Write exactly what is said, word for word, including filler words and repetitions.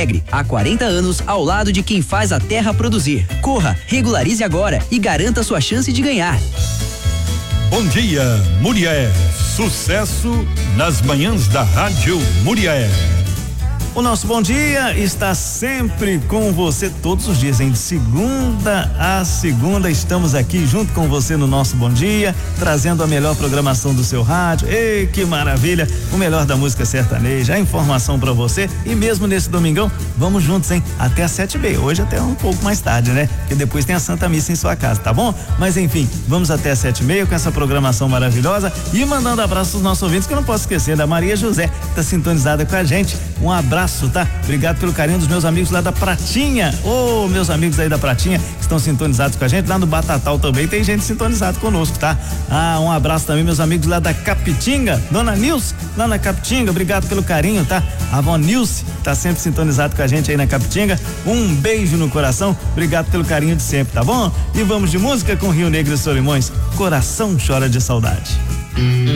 Alegre, há quarenta anos ao lado de quem faz a terra produzir. Corra, regularize agora e garanta sua chance de ganhar. Bom dia, Murié. Sucesso nas manhãs da Rádio Murié. O nosso bom dia está sempre com você todos os dias, hein? De segunda a segunda estamos aqui junto com você no nosso bom dia, trazendo a melhor programação do seu rádio. Ei, que maravilha! O melhor da música sertaneja, a informação para você, e mesmo nesse domingão, vamos juntos, hein? Até às sete e meia, hoje até um pouco mais tarde, né? Porque depois tem a Santa Missa em sua casa, tá bom? Mas enfim, vamos até às sete e meia com essa programação maravilhosa e mandando abraços aos nossos ouvintes, que eu não posso esquecer da Maria José, que tá sintonizada com a gente. Um abraço. Tá? Obrigado pelo carinho dos meus amigos lá da Pratinha. Ô, oh, meus amigos aí da Pratinha que estão sintonizados com a gente. Lá no Batatal também tem gente sintonizada conosco, tá? Ah, um abraço também, meus amigos lá da Capitinga. Dona Nilce, lá na Capitinga, obrigado pelo carinho, tá? A Avó Nilce tá sempre sintonizado com a gente aí na Capitinga. Um beijo no coração, obrigado pelo carinho de sempre, tá bom? E vamos de música com Rio Negro e Solimões. Coração chora de saudade.